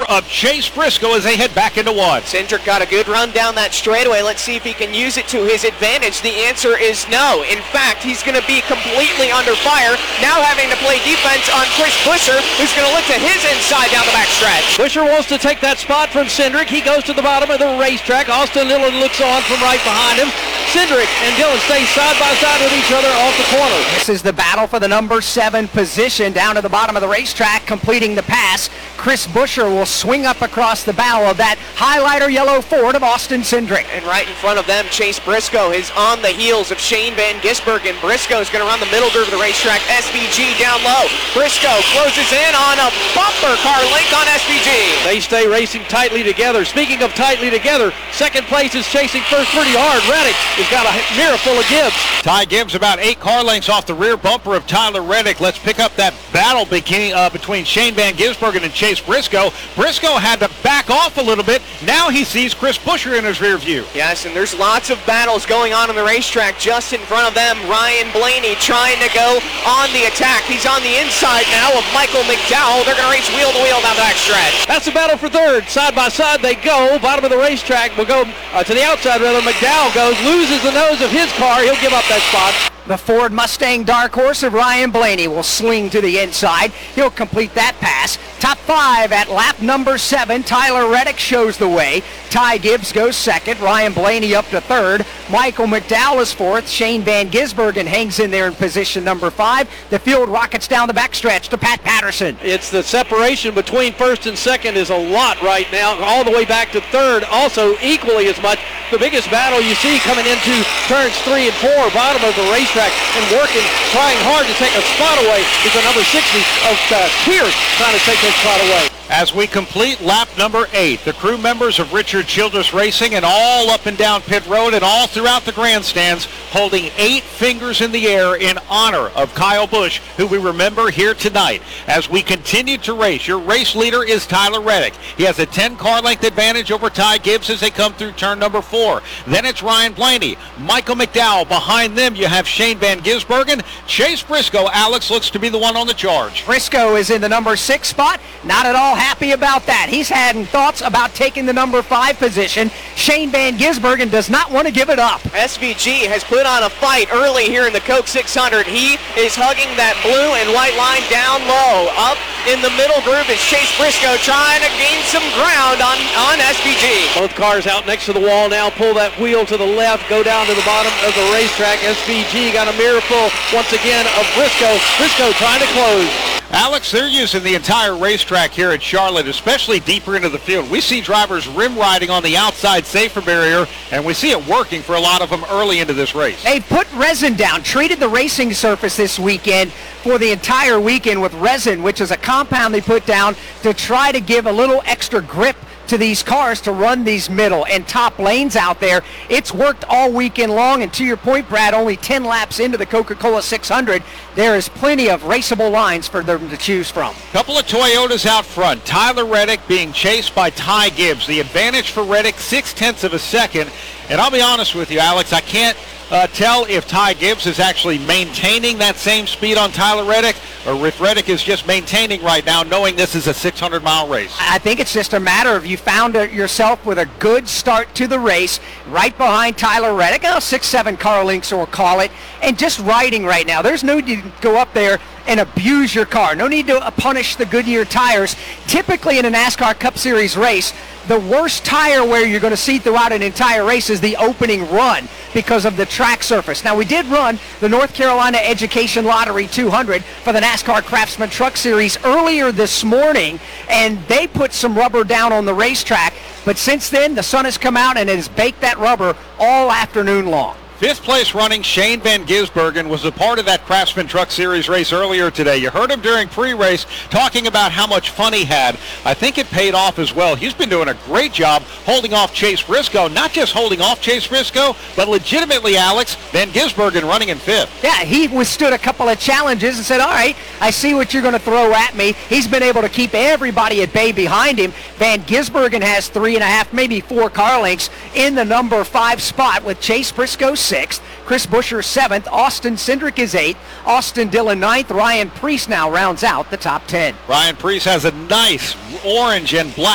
of Chase Briscoe as they head back into one. Cindric got a good run down that straightaway. Let's see if he can use it to his advantage. The answer is no. In fact, he's going to be completely under fire, now having to play defense on Chris Buescher, who's going to look to his inside down the backstretch. Buescher wants to take that spot from Cindric. He goes to the bottom of the racetrack. Austin Dillon looks on from right behind him. Cindric and Dillon stay side by side with each other off the corner. This is the battle for the number 7 position down to the bottom of the racetrack, completing the pass. Chris Buescher will swing up across the bow of that highlighter yellow Ford of Austin Cindric. And right in front of them, Chase Briscoe is on the heels of Shane Van Gisbergen. Briscoe is going to run the middle groove of the racetrack. SVG down low. Briscoe closes in on a bumper car link on SVG. They stay racing tightly together. Speaking of tightly together, second place is chasing first pretty hard. Reddick has got a mirror full of Gibbs. Ty Gibbs about 8 car lengths off the rear bumper of Tyler Reddick. Let's pick up that battle between Shane Van Gisbergen and Chase Briscoe. Briscoe had to back off a little bit. Now he sees Chris Buescher in his rear view. Yes, and there's lots of battles going on the racetrack. Just in front of them, Ryan Blaney trying to go on the attack. He's on the inside now of Michael McDowell. They're going to race wheel to wheel down the backstretch. That's the battle for third. Side by side they go. Bottom of the racetrack will go to the outside rather. McDowell goes, loses the nose of his car. He'll give up that spot. The Ford Mustang Dark Horse of Ryan Blaney will swing to the inside. He'll complete that pass. Top 5 at lap number 7. Tyler Reddick shows the way. Ty Gibbs goes second. Ryan Blaney up to third. Michael McDowell is fourth. Shane Van Gisbergen hangs in there in position number 5. The field rockets down the backstretch to Pat Patterson. It's the separation between first and second is a lot right now, all the way back to third, also equally as much. The biggest battle you see coming into turns 3 and 4, bottom of the racetrack, and working, trying hard to take a spot away is the number 60 of Pierce trying to take that spot away. As we complete lap number 8, the crew members of Richard Childress Racing and all up and down pit road and all throughout the grandstands holding 8 fingers in the air in honor of Kyle Busch, who we remember here tonight. As we continue to race, your race leader is Tyler Reddick. He has a 10 car length advantage over Ty Gibbs as they come through turn number 4. Then it's Ryan Blaney, Michael McDowell. Behind them you have Shane Van Gisbergen. Chase Briscoe, Alex, looks to be the one on the charge. Briscoe is in the number 6 spot. Not at all happy about that. He's had thoughts about taking the number 5 position. Shane Van Gisbergen does not want to give it up. SVG has put on a fight early here in the Coke 600. He is hugging that blue and white line down low. Up in the middle groove is Chase Briscoe trying to gain some ground on SVG. Both cars out next to the wall now. Pull that wheel to the left. Go down to the bottom of the racetrack. SVG got a mirror full once again of Briscoe. Briscoe trying to close. Alex, they're using the entire racetrack here at Charlotte, especially deeper into the field. We see drivers rim riding on the outside safer barrier, and we see it working for a lot of them early into this race. They put resin down, treated the racing surface this weekend for the entire weekend with resin, which is a compound they put down to try to give a little extra grip to these cars to run these middle and top lanes out there. It's worked all weekend long, and to your point, Brad, only 10 laps into the Coca-Cola 600, there is plenty of raceable lines for them to choose from. Couple of Toyotas out front. Tyler Reddick being chased by Ty Gibbs. The advantage for Reddick, 0.6 of a second. And I'll be honest with you, Alex, I can't tell if Ty Gibbs is actually maintaining that same speed on Tyler Reddick, or if Reddick is just maintaining right now, knowing this is a 600-mile race. I think it's just a matter of you found yourself with a good start to the race, right behind Tyler Reddick, 6-7 car lengths we'll call it, and just riding right now. There's no need to go up there and abuse your car. No need to punish the Goodyear tires. Typically in a NASCAR Cup Series race, the worst tire wear you're going to see throughout an entire race is the opening run because of the track surface. Now, we did run the North Carolina Education Lottery 200 for the NASCAR Craftsman Truck Series earlier this morning, and they put some rubber down on the racetrack. But since then, the sun has come out and it has baked that rubber all afternoon long. 5th place running Shane Van Gisbergen was a part of that Craftsman Truck Series race earlier today. You heard him during pre-race talking about how much fun he had. I think it paid off as well. He's been doing a great job holding off Chase Briscoe. Not just holding off Chase Briscoe, but legitimately, Alex, Van Gisbergen running in 5th. Yeah, he withstood a couple of challenges and said, all right, I see what you're going to throw at me. He's been able to keep everybody at bay behind him. Van Gisbergen has 3.5, maybe 4 car lengths in the number 5 spot with Chase Briscoe 6th, Chris Buescher 7th, Austin Cindric is 8th, Austin Dillon 9th, Ryan Preece now rounds out the top 10. Ryan Preece has a nice orange and black